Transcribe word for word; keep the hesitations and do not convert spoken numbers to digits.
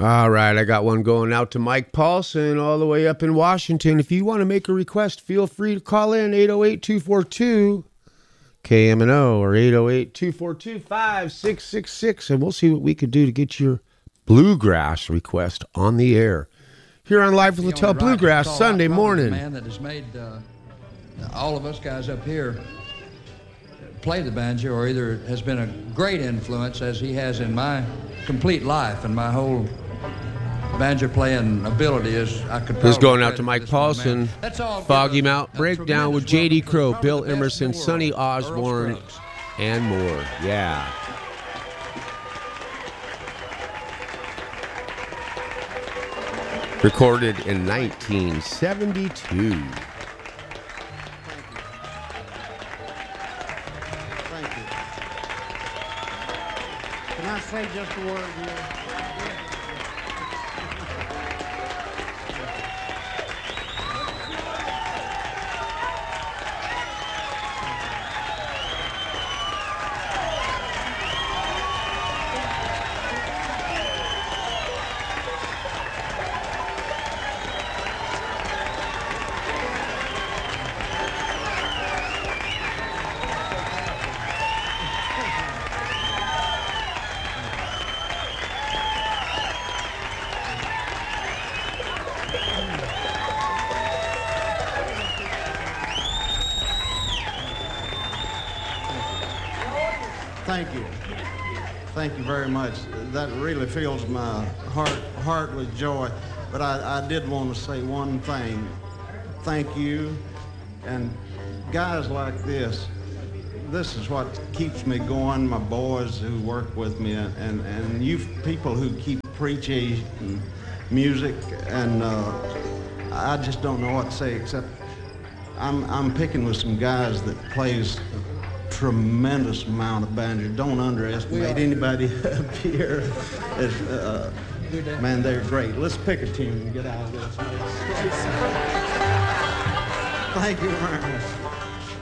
All right, I got one going out to Mike Paulson all the way up in Washington. If you want to make a request, feel free to call in eight oh eight, two four two, K M N O or eight oh eight, two four two, five six six six, and we'll see what we could do to get your bluegrass request on the air. Here on Live from Littell Bluegrass, Sunday morning. Man that has made uh, all of us guys up here play the banjo, or either has been a great influence as he has in my complete life and my whole banjo playing ability is I could. This is going out to Mike Paulson. Foggy Mount Breakdown with J D Crowe, Bill Emerson, Sonny Osborne, and more. Yeah. Recorded in nineteen seventy-two. Thank you. Can I say just a word here? Thank you. Thank you very much. That really fills my heart heart with joy. But I, I did want to say one thing. Thank you. And guys like this, this is what keeps me going, my boys who work with me, and, and you people who keep preaching music. And uh, I just don't know what to say except I'm, I'm picking with some guys that plays tremendous amount of banjo. Don't underestimate anybody up here. It's, uh, man, they're great. Let's pick a tune and get out of this. Thank you very much.